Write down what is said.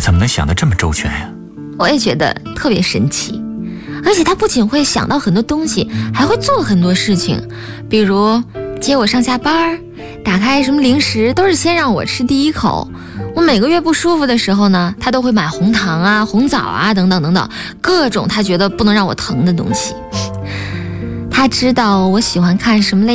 怎么能想得这么周全呀？ 我也觉得特别神奇。而且他不仅会想到很多东西，还会做很多事情，比如接我上下班，打开什么零食都是先让我吃第一口。我每个月不舒服的时候呢，他都会买红糖啊、红枣啊等等等等，各种他觉得不能让我疼的东西。他知道我喜欢看什么类